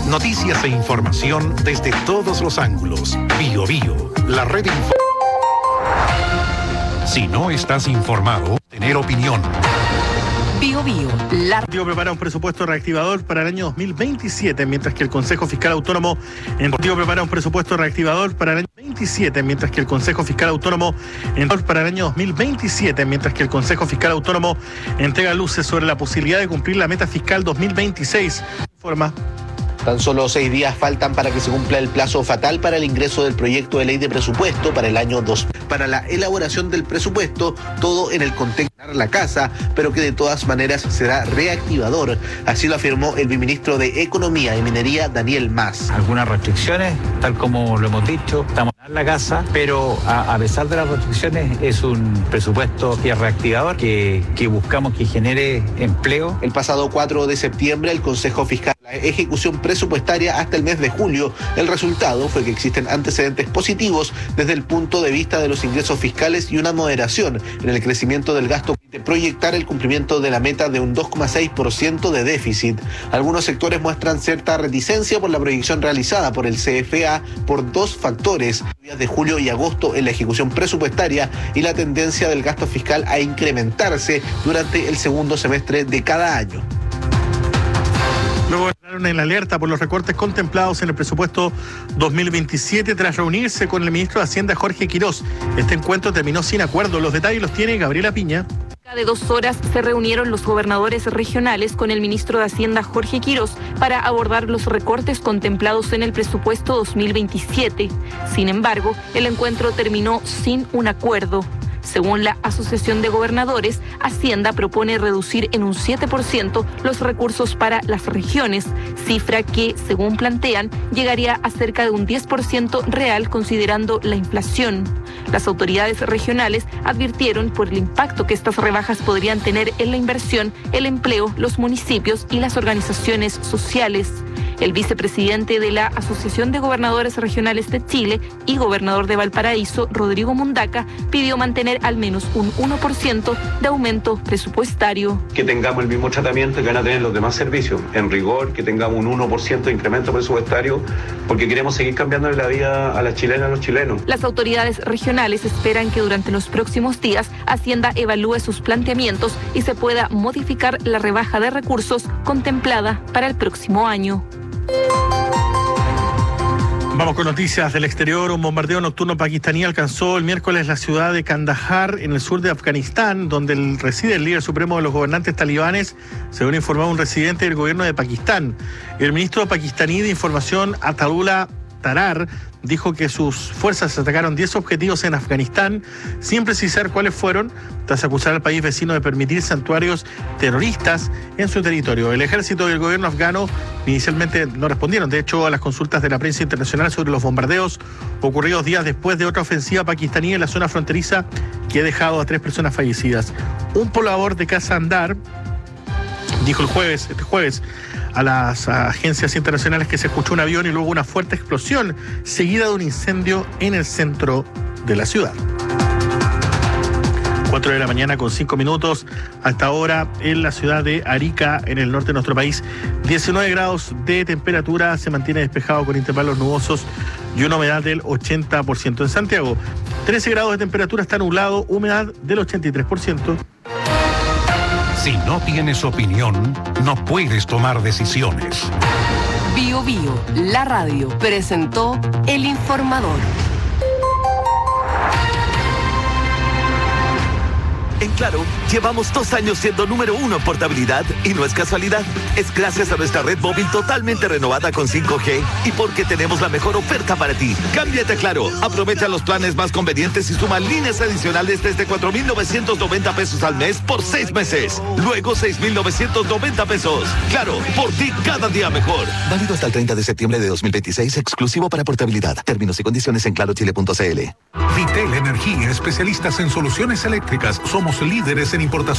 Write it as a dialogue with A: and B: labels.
A: Noticias e información desde todos los ángulos. BioBio, la red Si no estás informado, tener opinión.
B: BioBio, la
C: Ejecutivo prepara un presupuesto reactivador para el año 2027, mientras que el Consejo Fiscal Autónomo prepara un presupuesto reactivador para el año 2027, mientras que el Consejo Fiscal Autónomo para el año 2027, mientras que el Consejo Fiscal Autónomo entrega luces sobre la posibilidad de cumplir la meta fiscal 2026. Informa.
D: Tan solo 6 días faltan para que se cumpla el plazo fatal para el ingreso del proyecto de ley de presupuesto para el año 2. Para la elaboración del presupuesto, todo en el contexto de la casa, pero que de todas maneras será reactivador. Así lo afirmó el viceministro de Economía y Minería, Daniel Mas.
E: Algunas restricciones, tal como lo hemos dicho, estamos en la casa, pero a pesar de las restricciones es un presupuesto que es reactivador, que buscamos que genere empleo.
D: El pasado 4 de septiembre, el Consejo Fiscal la ejecución presupuestaria hasta el mes de julio. El resultado fue que existen antecedentes positivos desde el punto de vista de los ingresos fiscales y una moderación en el crecimiento del gasto de proyectar el cumplimiento de la meta de un 2,6% de déficit. Algunos sectores muestran cierta reticencia por la proyección realizada por el CFA por 2 factores: días de julio y agosto en la ejecución presupuestaria y la tendencia del gasto fiscal a incrementarse durante el segundo semestre de cada año.
C: Luego entraron en la alerta por los recortes contemplados en el presupuesto 2027 tras reunirse con el ministro de Hacienda, Jorge Quirós. Este encuentro terminó sin acuerdo. Los detalles los tiene Gabriela Piña.
B: de 2 horas se reunieron los gobernadores regionales con el ministro de Hacienda, Jorge Quirós, para abordar los recortes contemplados en el presupuesto 2027. Sin embargo, el encuentro terminó sin un acuerdo. Según la Asociación de Gobernadores, Hacienda propone reducir en un 7% los recursos para las regiones, cifra que, según plantean, llegaría a cerca de un 10% real considerando la inflación. Las autoridades regionales advirtieron por el impacto que estas rebajas podrían tener en la inversión, el empleo, los municipios y las organizaciones sociales. El vicepresidente de la Asociación de Gobernadores Regionales de Chile y gobernador de Valparaíso, Rodrigo Mundaca, pidió mantener al menos un 1% de aumento presupuestario.
F: Que tengamos el mismo tratamiento que van a tener los demás servicios. En rigor, que tengamos un 1% de incremento presupuestario, porque queremos seguir cambiándole la vida a las chilenas y a los chilenos.
B: Las autoridades regionales esperan que durante los próximos días Hacienda evalúe sus planteamientos y se pueda modificar la rebaja de recursos contemplada para el próximo año.
C: Vamos con noticias del exterior. Un bombardeo nocturno pakistaní alcanzó el miércoles la ciudad de Kandahar, en el sur de Afganistán, donde reside el líder supremo de los gobernantes talibanes, según informó un residente del gobierno de Pakistán. El ministro pakistaní de Información, Ataullah Tarar, dijo que sus fuerzas atacaron 10 objetivos en Afganistán, sin precisar cuáles fueron, tras acusar al país vecino de permitir santuarios terroristas en su territorio. El ejército y el gobierno afgano inicialmente no respondieron, de hecho, a las consultas de la prensa internacional sobre los bombardeos ocurridos días después de otra ofensiva pakistaní en la zona fronteriza que ha dejado a 3 personas fallecidas. Un poblador de Casa Andar dijo este jueves, a las agencias internacionales que se escuchó un avión y luego una fuerte explosión seguida de un incendio en el centro de la ciudad. 4 de la mañana con 5 minutos. Hasta ahora en la ciudad de Arica, en el norte de nuestro país, 19 grados de temperatura, se mantiene despejado con intervalos nubosos y una humedad del 80%. En Santiago, 13 grados de temperatura, está nublado, humedad del 83%.
A: Si no tienes opinión, no puedes tomar decisiones.
G: BioBio, la radio, presentó El Informador.
H: En Claro, llevamos 2 años siendo número 1 en portabilidad y no es casualidad. Es gracias a nuestra red móvil totalmente renovada con 5G y porque tenemos la mejor oferta para ti. Cámbiate a Claro, aprovecha los planes más convenientes y suma líneas adicionales desde 4,990 pesos al mes por 6 meses. Luego 6,990 pesos. Claro, por ti cada día mejor. Válido hasta el 30 de septiembre de 2026, exclusivo para portabilidad. Términos y condiciones en clarochile.cl.
A: Vitel Energía, especialistas en soluciones eléctricas. Somos líderes en importación